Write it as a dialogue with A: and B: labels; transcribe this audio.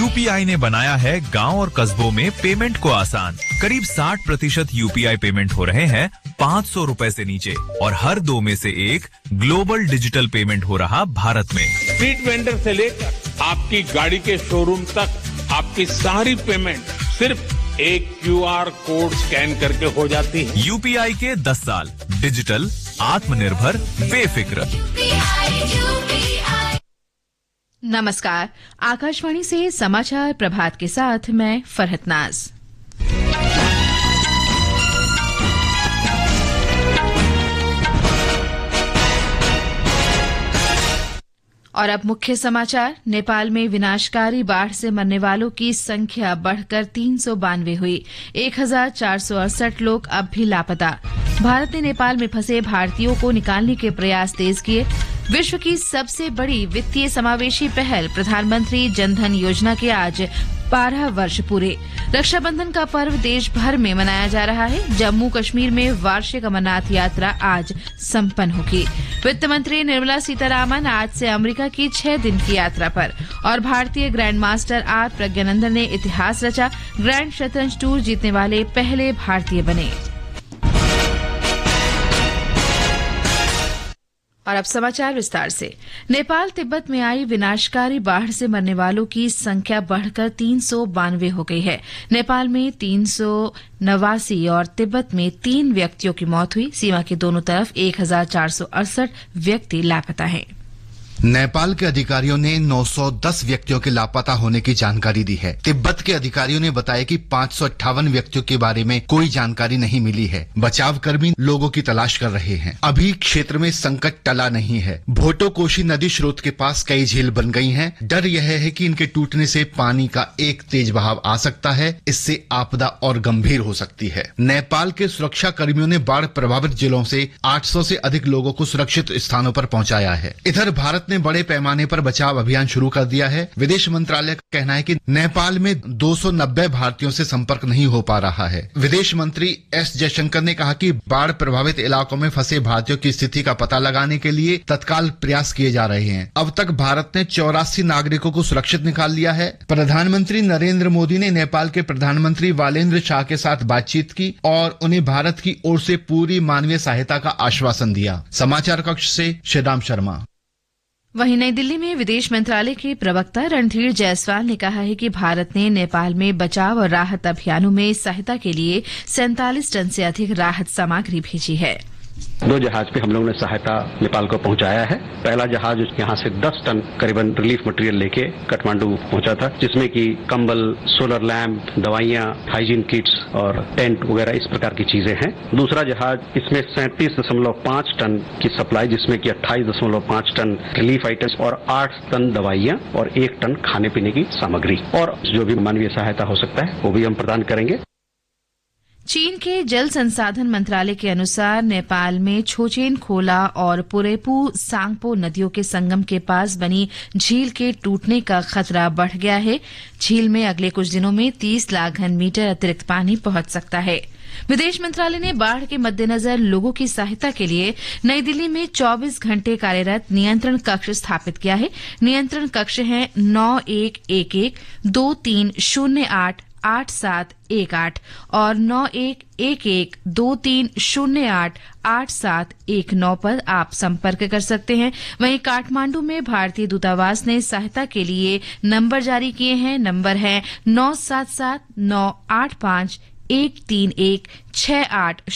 A: UPI ने बनाया है गांव और कस्बों में पेमेंट को आसान। करीब 60% यूपीआई पेमेंट हो रहे हैं 500 रुपए से नीचे और हर 2 में से 1 ग्लोबल डिजिटल पेमेंट हो रहा भारत में।
B: स्ट्रीट वेंडर से लेकर आपकी गाड़ी के शोरूम तक आपकी सारी पेमेंट सिर्फ एक क्यूआर कोड स्कैन करके हो जाती है।
A: यूपीआई के 10 साल डिजिटल, आत्मनिर्भर, बेफिक्र।
C: नमस्कार, आकाशवाणी से समाचार प्रभात के साथ मैं फरहत नाज। और अब मुख्य समाचार। नेपाल में विनाशकारी बाढ़ से मरने वालों की संख्या बढ़कर 392 हुई। 1468 लोग अब भी लापता। भारत ने नेपाल में फंसे भारतीयों को निकालने के प्रयास तेज किए। विश्व की सबसे बड़ी वित्तीय समावेशी पहल प्रधानमंत्री जनधन योजना के आज 12 वर्ष पूरे। रक्षाबंधन का पर्व देश भर में मनाया जा रहा है। जम्मू कश्मीर में वार्षिक अमरनाथ यात्रा आज संपन्न होगी। वित्त मंत्री निर्मला सीतारामन आज से अमेरिका की 6 दिन की यात्रा पर। और भारतीय ग्रैंड मास्टर आर प्रज्ञानंदन ने इतिहास रचा। ग्रैंड शतरंज टूर जीतने वाले पहले भारतीय बने। और अब समाचार विस्तार से। नेपाल तिब्बत में आई विनाशकारी बाढ़ से मरने वालों की संख्या बढ़कर 392 हो गई है। नेपाल में 389 और तिब्बत में 3 व्यक्तियों की मौत हुई। सीमा के दोनों तरफ 1468 व्यक्ति लापता हैं।
D: नेपाल के अधिकारियों ने 910 व्यक्तियों के लापता होने की जानकारी दी है। तिब्बत के अधिकारियों ने बताया कि 558 व्यक्तियों के बारे में कोई जानकारी नहीं मिली है। बचाव कर्मी लोगों की तलाश कर रहे हैं। अभी क्षेत्र में संकट टला नहीं है। भोटोकोशी नदी स्रोत के पास कई झील बन गई हैं। डर यह है कि इनके टूटने से पानी का एक तेज बहाव आ सकता है। इससे आपदा और गंभीर हो सकती है। नेपाल के सुरक्षा कर्मियों ने बाढ़ प्रभावित जिलों से 800 से अधिक लोगों को सुरक्षित स्थानों पर पहुंचाया है। इधर भारत ने बड़े पैमाने पर बचाव अभियान शुरू कर दिया है। विदेश मंत्रालय का कहना है कि नेपाल में 290 भारतीयों से संपर्क नहीं हो पा रहा है। विदेश मंत्री एस जयशंकर ने कहा कि बाढ़ प्रभावित इलाकों में फंसे भारतीयों की स्थिति का पता लगाने के लिए तत्काल प्रयास किए जा रहे हैं। अब तक भारत ने 84 नागरिकों को सुरक्षित निकाल लिया है। प्रधानमंत्री नरेंद्र मोदी ने नेपाल के प्रधानमंत्री वालेन्द्र शाह के साथ बातचीत की और उन्हें भारत की ओर से पूरी मानवीय सहायता का आश्वासन दिया। समाचार कक्ष से श्रीराम शर्मा।
C: वहीं नई दिल्ली में विदेश मंत्रालय के प्रवक्ता रणधीर जायसवाल ने कहा है कि भारत ने नेपाल में बचाव और राहत अभियानों में सहायता के लिए 47 टन से अधिक राहत सामग्री भेजी है।
E: 2 जहाज पे हम लोगों ने सहायता नेपाल को पहुंचाया है। पहला जहाज यहाँ से 10 टन करीबन रिलीफ मटेरियल लेके काठमांडू पहुंचा था, जिसमें कि कंबल, सोलर लैंप, दवाइयां, हाइजीन किट्स और टेंट वगैरह इस प्रकार की चीजें हैं। दूसरा जहाज इसमें 37.5 टन की सप्लाई, जिसमें कि 28.5 टन रिलीफ आइटम्स और 8 टन दवाइयां और 1 टन खाने पीने की सामग्री और जो भी मानवीय सहायता हो सकता है वो भी हम प्रदान करेंगे।
C: चीन के जल संसाधन मंत्रालय के अनुसार नेपाल में छोचेन खोला और पुरेपू सांगपो नदियों के संगम के पास बनी झील के टूटने का खतरा बढ़ गया है। झील में अगले कुछ दिनों में 30 लाख घन मीटर अतिरिक्त पानी पहुंच सकता है। विदेश मंत्रालय ने बाढ़ के मद्देनजर लोगों की सहायता के लिए नई दिल्ली में 24 घंटे कार्यरत नियंत्रण कक्ष स्थापित किया है। नियंत्रण कक्ष है 9111 2308 8718 और 9111 2308 8719 पर आप संपर्क कर सकते हैं। वहीं काठमांडू में भारतीय दूतावास ने सहायता के लिए नंबर जारी किए हैं। नंबर है 977 985 131 68